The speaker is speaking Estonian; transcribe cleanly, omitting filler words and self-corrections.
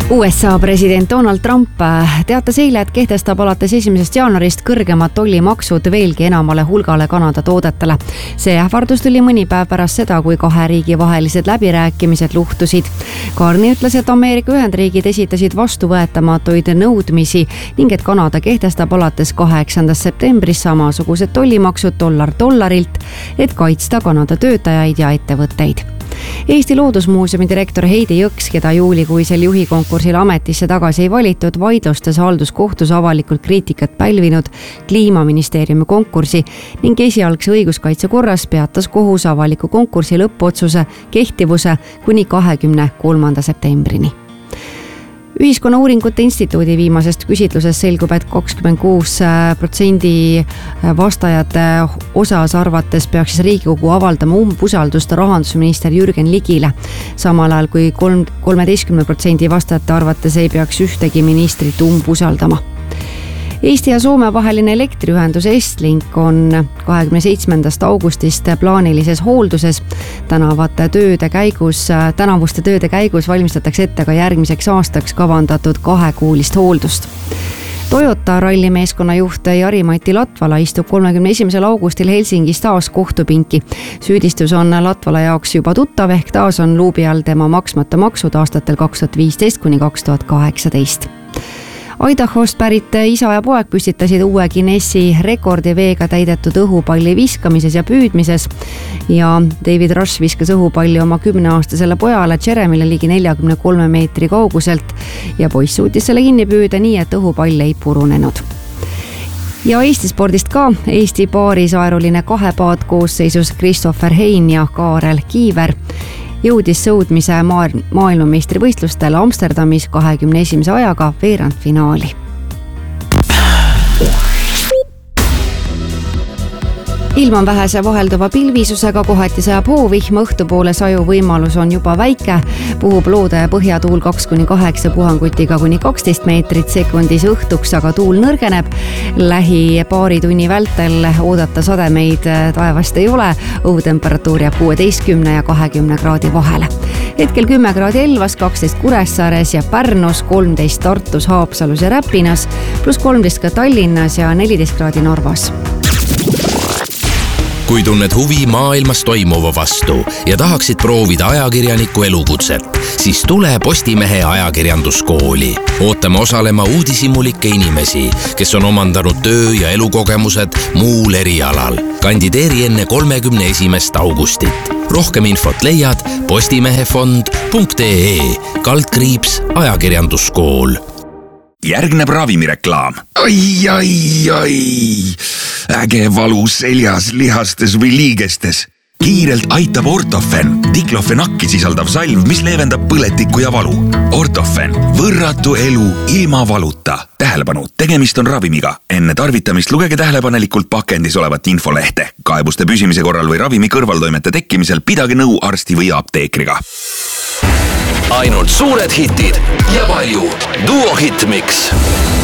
USA president Donald Trump teatas eile, et kehtestab alates 1. jaanuarist kõrgemad tollimaksud veelgi enamale hulgale Kanada toodetele. See ähvardus tuli mõni päev pärast seda, kui kahe riigi vahelised läbirääkimised luhtusid. Carney ütles, et Ameerika Ühendriigid esitasid vastuvõetamatuid nõudmisi ning et Kanada kehtestab alates 8. septembris samasugused tollimaksud dollar dollarilt, et kaitsta Kanada töötajaid ja ettevõtteid. Eesti Loodusmuuseumi direktor Heidi Jõks, keda juulikuisel juhikonkursil ametisse tagasi ei valitud, vaidlustas halduskohtus avalikult kriitikat pälvinud Kliimaministeeriumi konkursi ning esialgse õiguskaitse korras peatas kohus avaliku konkursi lõppotsuse kehtivuse kuni 23. septembrini. Ühiskonnauuringute instituudi viimasest küsitlusest selgub, et 26% vastajate osas arvates peaks Riigikogu avaldama umbusaldust rahandusminister Jürgen Ligile. Samal ajal kui 13% vastajate arvates ei peaks ühtegi ministrit umbusaldama. Eesti ja Soome vaheline elektriühendus Estlink on 27. augustist plaanilises hoolduses. Tänavuste tööde käigus valmistatakse ette ka järgmiseks aastaks kavandatud 2-kuulist hooldust. Toyota rallimeeskonna juht Jari-Mati Latvala istub 31. augustil Helsingis taas kohtupinki. Süüdistus on Latvala jaoks juba tuttav, ehk taas on luubi all tema maksmata maksud aastatel 2015 kuni 2018. Idahost pärit isa ja poeg püstitasid uue Guinessi rekordi veega täidetud õhupalli viskamises ja püüdmises ja David Rush viskas õhupalli oma 10-aastasele pojale Jeremile ligi 43 meetri kauguselt ja poiss suutis selle kinni püüda nii, et õhupall ei purunenud. Ja Eesti spordist ka. Eesti paarisaeruline kahepaat koosseisus Christopher Hein ja Kaarel Kiiver jõudis sõudmise maailmameistrivõistlustel Amsterdamis 21. ajaga veerandfinaali. Ilm on vähese vahelduva pilvisusega, kohati sajab hoovihm, õhtupoole saju võimalus on juba väike, puhub loode ja põhjatuul 2-8 puhangutiga kuni 12 meetrit sekundis õhtuks, aga tuul nõrgeneb. Lähi paari tunni vältel oodata sademeid taevast ei ole, õhutemperatuur jääb 16 ja 20 kraadi vahele. Hetkel 10 kraadi Elvas, 12 Kuressaares ja Pärnus, 13 Tartus, Haapsalus ja Räpinas, pluss 13 ka Tallinnas ja 14 kraadi Narvas. Kui tunned huvi maailmas toimuva vastu ja tahaksid proovida ajakirjaniku elukutset, siis tule Postimehe ajakirjanduskooli. Ootame osalema uudishimulikke inimesi, kes on omandanud töö- ja elukogemused muul erialal. Kandideeri enne 31. augustit. Rohkem infot leiad postimehefond.ee/ajakirjanduskool. Järgneb ravimireklaam. Ai. Äge valu seljas, lihastes või liigestes. Kiirelt aitab Ortofen, diklofenakki sisaldav salv, mis leevendab põletikku ja valu. Ortofen, võrratu elu ilma valuta. Tähelepanu, tegemist on ravimiga. Enne tarvitamist lugege tähelepanelikult pakendis olevat infolehte. Kaebuste püsimise korral või ravimi kõrvaltoimete tekkimisel pidage nõu arsti või apteekriga. Ainult suured hitid ja palju Duo Hitmix.